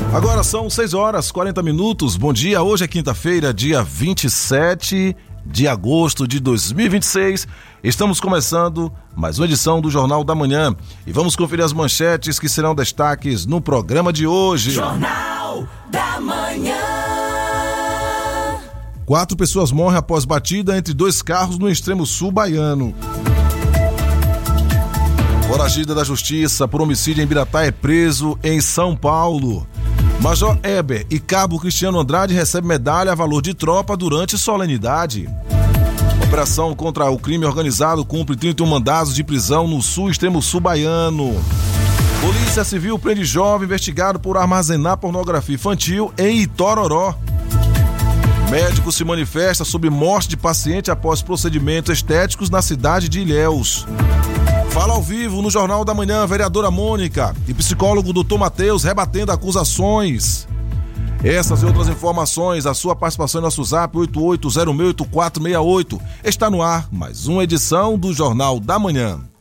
Agora são 6h40. Bom dia, hoje é quinta-feira, dia 27 de agosto de 2026. Estamos começando mais uma edição do Jornal da Manhã e vamos conferir as manchetes que serão destaques no programa de hoje. Jornal da Manhã. 4 pessoas morrem após batida entre 2 carros no extremo sul baiano. Foragida da Justiça por homicídio em Biratá é preso em São Paulo. Major Heber e Cabo Cristiano Andrade recebem medalha a valor de tropa durante solenidade. Operação contra o crime organizado cumpre 31 mandados de prisão no sul, extremo sul baiano. Polícia Civil prende jovem investigado por armazenar pornografia infantil em Itororó. Médico se manifesta sobre morte de paciente após procedimentos estéticos na cidade de Ilhéus. Fala ao vivo no Jornal da Manhã, vereadora Mônica e psicólogo Dr. Matheus rebatendo acusações. Essas e outras informações, a sua participação em nosso zap 88068468. Está no ar mais uma edição do Jornal da Manhã.